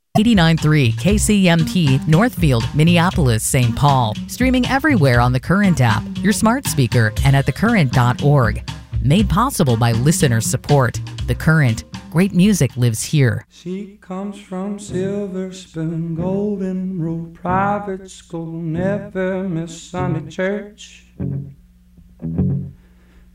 89.3 KCMP, Northfield, Minneapolis, St. Paul. Streaming everywhere on the Current app, your smart speaker, and at thecurrent.org. Made possible by listener support. The Current. Great music lives here. She comes from Silver Spoon, Golden Rule Private School, never miss Sunday church.